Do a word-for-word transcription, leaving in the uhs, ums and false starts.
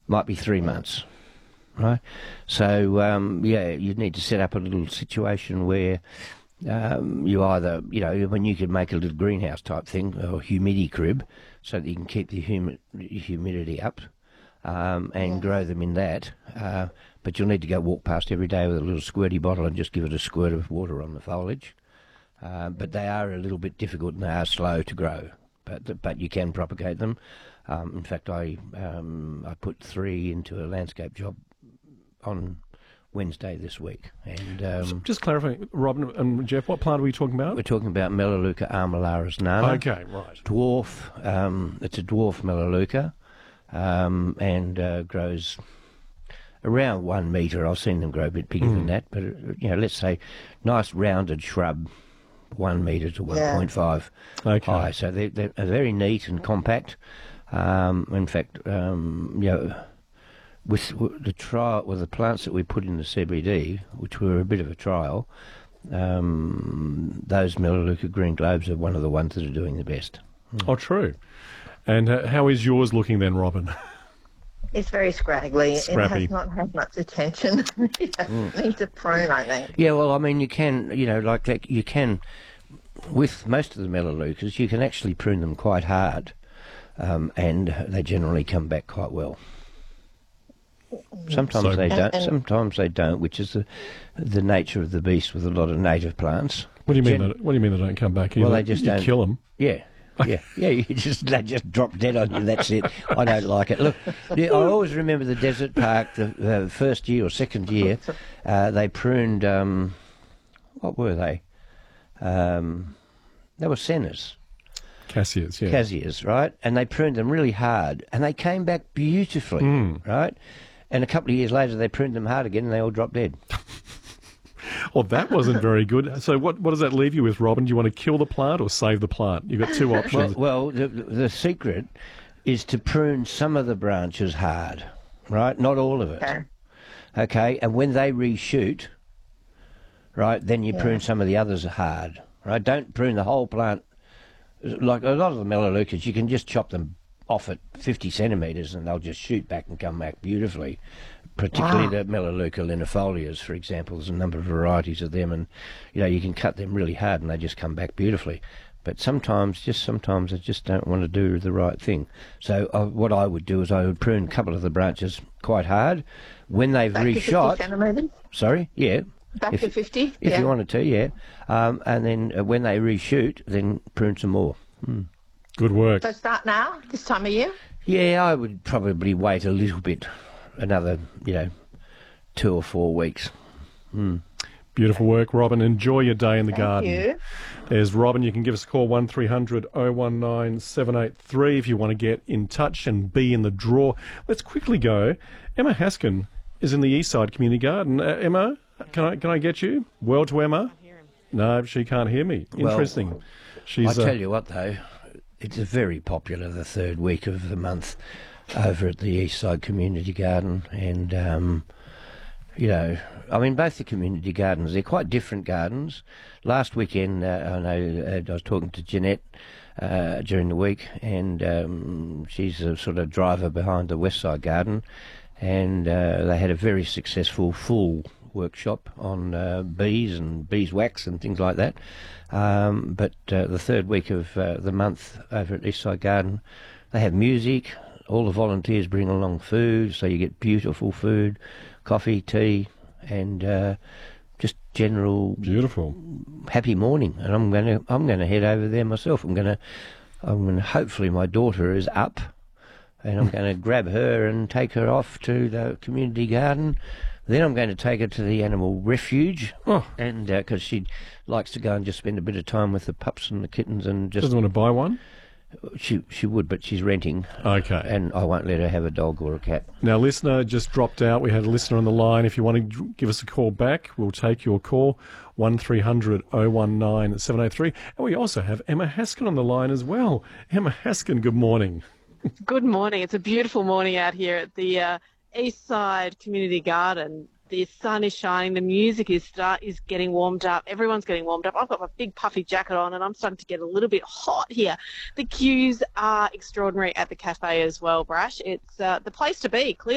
might be three months, right? So, um, yeah, you need to set up a little situation where um, you either, you know, when you could make a little greenhouse type thing or humidity crib so that you can keep the humi- humidity up um, and Yeah. grow them in that. Uh, but you'll need to go walk past every day with a little squirty bottle and just give it a squirt of water on the foliage. Uh, but they are a little bit difficult and they are slow to grow. But but you can propagate them. Um, in fact, I um, I put three into a landscape job on Wednesday this week. And um, Just clarifying, Robin and Jeff, what plant are we talking about? we're talking about Melaleuca armillaris nana. Okay, right. Dwarf. Um, it's a dwarf Melaleuca um, and uh, grows around one metre. I've seen them grow a bit bigger than that. But, uh, you know, let's say nice rounded shrub, one metre to one point five Okay. high. So they're, they're very neat and compact. Um, in fact, um, you know, with w- the trial, with the plants that we put in the C B D, which were a bit of a trial, um, those Melaleuca green globes are one of the ones that are doing the best. Oh, true. And uh, how is yours looking then, Robin? It's very scraggly. Scrappy. It has not had much attention. It needs a prune, I think. Yeah, well, I mean, you can, you know, like, like you can, with most of the Melaleucas, you can actually prune them quite hard, um, and they generally come back quite well. Sometimes So- they And- don't. and- Sometimes they don't, which is the the nature of the beast with a lot of native plants. What do you mean? Gen- That, what do you mean they don't come back? Well, Either? they just you don't- kill them. Yeah, yeah, yeah. You just they just drop dead on you. That's it. I don't like it. Look, yeah, I always remember the desert park. The uh, first year or second year, uh, they pruned. Um, what were they? Um, they were sennas, Cassias, yeah. cassias, right? And they pruned them really hard, and they came back beautifully, Mm. right? And a couple of years later, they pruned them hard again, and they all dropped dead. Well, that wasn't very good. So what, what does that leave you with, Robin? Do you want to kill the plant or save the plant? You've got two Well, options. well the, the secret is to prune some of the branches hard, right? Not all of it. Okay. Okay, and when they reshoot, right, then you Yeah. prune some of the others hard, right? Don't prune the whole plant. Like a lot of the Melaleucas, you can just chop them off at fifty centimetres and they'll just shoot back and come back beautifully. Particularly Wow. the Melaleuca linifolias, for example. There's a number of varieties of them, and you know you can cut them really hard and they just come back beautifully. But sometimes, just sometimes, I just don't want to do the right thing. So uh, what I would do is I would prune a couple of the branches quite hard. When they've Back to fifty reshot, centimetres? sorry, yeah, Back If- to fifty? if yeah. you wanted to, yeah. Um, and then uh, when they reshoot, then prune some more. Good work. So start now, this time of year? Yeah, I would probably wait a little bit, another, you know, two or four weeks. Beautiful work, Robin. Enjoy your day in the Thank garden. you. There's Robin. You can give us a call, one three hundred oh one nine seven eight three if you want to get in touch and be in the draw. Let's quickly go. Emma Haskin is in the Eastside Community Garden. Uh, Emma, can I can I get you? Well to Emma? No, she can't hear me. Well, Interesting. I She's uh, tell you what, though, it's a very popular the third week of the month over at the Eastside Community Garden, and um, you know, I mean, both the community gardens, they're quite different gardens. Last weekend, uh, I know uh, I was talking to Jeanette uh, during the week, and um, she's a sort of driver behind the Westside Garden, and uh, they had a very successful full workshop on uh, bees and beeswax and things like that. Um, but uh, the third week of uh, the month over at Eastside Garden, they have music. All the volunteers bring along food, so you get beautiful food, coffee, tea, and uh, just general beautiful. happy morning. And I'm going to I'm going to head over there myself. I'm going to I'm going to hopefully my daughter is up, and I'm going to grab her and take her off to the community garden. Then I'm going to take her to the animal refuge, Oh, and because she likes to go and just spend a bit of time with the pups and the kittens, and just doesn't want to buy one? she she would, but she's renting, Okay. and I won't let her have a dog or a cat. Now, listener just dropped out. We had a listener on the line. If you want to give us a call back, we'll take your call, one three hundred oh one nine seven eight three. And we also have Emma Haskin on the line as well. Emma Haskin, good morning. Good morning. It's a beautiful morning out here at the uh, Eastside Community Garden. The sun is shining. The music is start is getting warmed up. Everyone's getting warmed up. I've got my big puffy jacket on, and I'm starting to get a little bit hot here. The queues are extraordinary at the cafe as well, Brash. It's uh, the place to be, clearly.